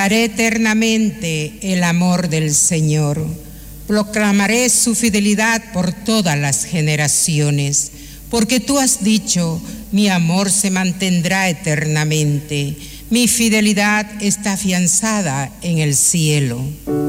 Cantaré eternamente el amor del Señor. Proclamaré su fidelidad por todas las generaciones, porque tú has dicho, mi amor se mantendrá eternamente, mi fidelidad está afianzada en el cielo.